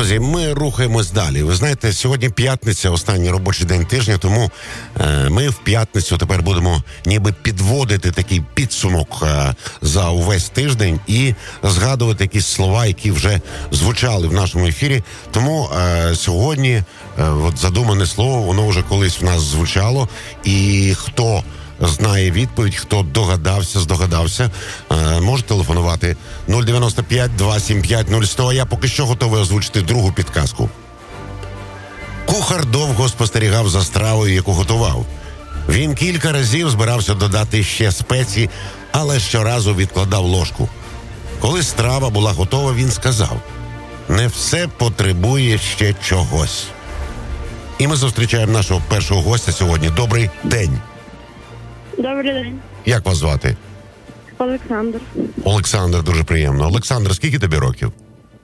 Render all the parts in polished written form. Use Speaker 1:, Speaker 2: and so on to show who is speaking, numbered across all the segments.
Speaker 1: Друзі, ми рухаємось далі. Ви знаєте, сьогодні п'ятниця, останній робочий день тижня, тому ми в п'ятницю тепер будемо ніби підводити такий підсумок за увесь тиждень і згадувати якісь слова, які вже звучали в нашому ефірі. Тому сьогодні от задумане слово, воно вже колись в нас звучало, і хто знає відповідь, хто здогадався, може телефонувати 095-275-0100. Я поки що готовий озвучити другу підказку. Кухар довго спостерігав за стравою, яку готував. Він кілька разів збирався додати ще спеції, але щоразу відкладав ложку. Коли страва була готова, він сказав: «Не все потребує ще чогось». І ми зустрічаємо нашого першого гостя сьогодні. Добрий день.
Speaker 2: Добрий день.
Speaker 1: Як вас звати?
Speaker 2: Олександр.
Speaker 1: Олександр, дуже приємно. Олександр, скільки тобі років?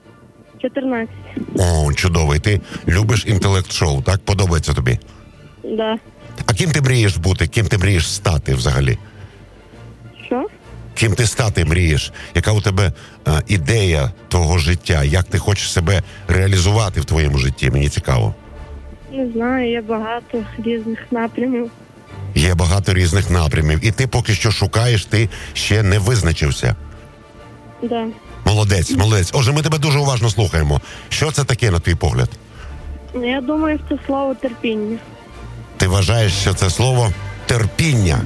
Speaker 2: 14.
Speaker 1: О, чудово. І ти любиш інтелект-шоу, так? Подобається тобі?
Speaker 2: Да.
Speaker 1: А ким ти мрієш бути? Ким ти мрієш стати взагалі?
Speaker 2: Що?
Speaker 1: Ким ти стати мрієш? Яка у тебе ідея твого життя? Як ти хочеш себе реалізувати в твоєму житті? Мені цікаво.
Speaker 2: Не знаю, є багато різних напрямів.
Speaker 1: Є багато різних напрямів. І ти поки що шукаєш, ти ще не визначився.
Speaker 2: Да.
Speaker 1: Молодець. Отже, ми тебе дуже уважно слухаємо. Що це таке, на твій погляд?
Speaker 2: Я думаю, це слово терпіння.
Speaker 1: Ти вважаєш, що це слово терпіння?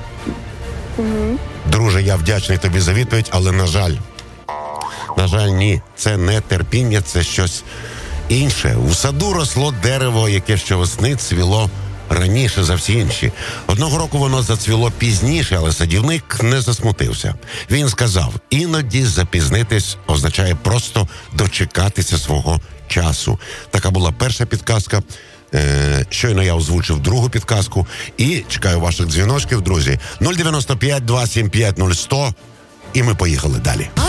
Speaker 2: Угу.
Speaker 1: Друже, я вдячний тобі за відповідь, але на жаль, ні, це не терпіння, це щось інше. У саду росло дерево, яке щовесни цвіло раніше за всі інші. Одного року воно зацвіло пізніше, але садівник не засмутився. Він сказав: іноді запізнитись означає просто дочекатися свого часу. Така була перша підказка. Щойно я озвучив другу підказку. І чекаю ваших дзвіночків, друзі. 095-275-0100. І ми поїхали далі.